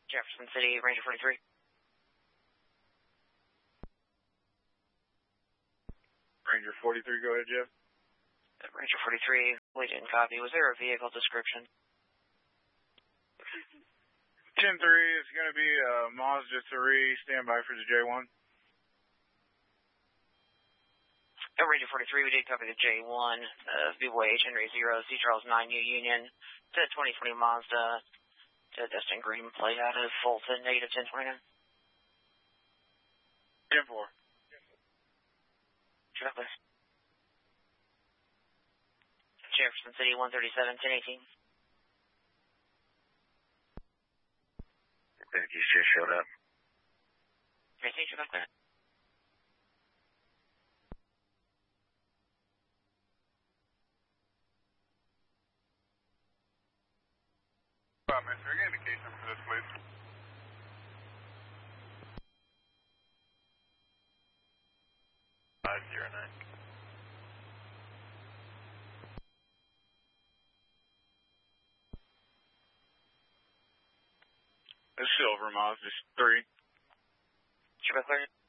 Jefferson City, Ranger 43. Ranger 43, go ahead, Jeff. Ranger 43, we didn't copy. Was there a vehicle description? 10-3 is going to be a Mazda 3. Stand by for the J1. Ranger 43, we did copy the J1. BYH Henry 0, C Charles 9 New Union. To 2020 Mazda. To Destin Green plate out of Fulton, negative 1029. 10-4. Chocolate. Jefferson City, 137, 1018. He's just showed up. I think you're back there. Mr. Get indication for this, please. The Silver Mazda 3. Should be clear.